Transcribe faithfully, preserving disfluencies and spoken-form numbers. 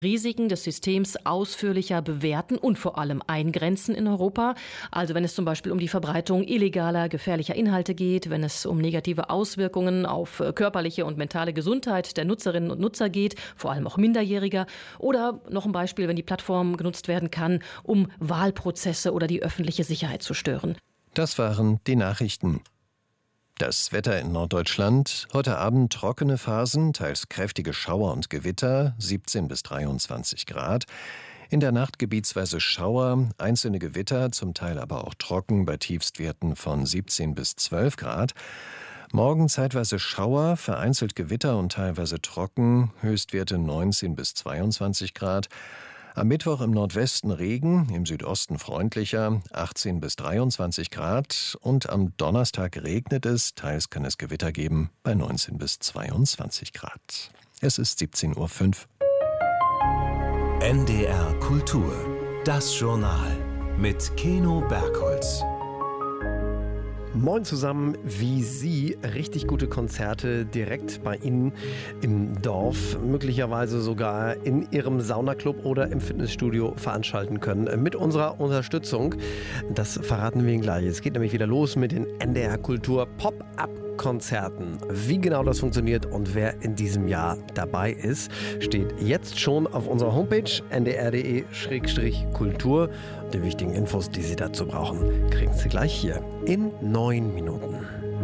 Risiken des Systems ausführlicher bewerten und vor allem eingrenzen in Europa. Also wenn es zum Beispiel um die Verbreitung illegaler, gefährlicher Inhalte geht, wenn es um negative Auswirkungen auf körperliche und mentale Gesundheit der Nutzerinnen und Nutzer geht, vor allem auch Minderjähriger. Oder noch ein Beispiel, wenn die Plattform genutzt werden kann, um Wahlprozesse oder die öffentliche Sicherheit zu stören. Das waren die Nachrichten. Das Wetter in Norddeutschland. Heute Abend trockene Phasen, teils kräftige Schauer und Gewitter, siebzehn bis dreiundzwanzig Grad. In der Nacht gebietsweise Schauer, einzelne Gewitter, zum Teil aber auch trocken bei Tiefstwerten von siebzehn bis zwölf Grad. Morgen zeitweise Schauer, vereinzelt Gewitter und teilweise trocken, Höchstwerte neunzehn bis zweiundzwanzig Grad. Am Mittwoch im Nordwesten Regen, im Südosten freundlicher, achtzehn bis dreiundzwanzig Grad. Und am Donnerstag regnet es, teils kann es Gewitter geben, bei neunzehn bis zweiundzwanzig Grad. Es ist siebzehn Uhr fünf. N D R Kultur, das Journal mit Keno Bergholz. Moin zusammen, wie Sie richtig gute Konzerte direkt bei Ihnen im Dorf, möglicherweise sogar in Ihrem Saunaclub oder im Fitnessstudio veranstalten können. Mit unserer Unterstützung, das verraten wir Ihnen gleich. Es geht nämlich wieder los mit den N D R Kultur Pop-Up-Konzerten. Wie genau das funktioniert und wer in diesem Jahr dabei ist, steht jetzt schon auf unserer Homepage n d r punkt d e slash kultur. Die wichtigen Infos, die Sie dazu brauchen, kriegen Sie gleich hier in neun Minuten.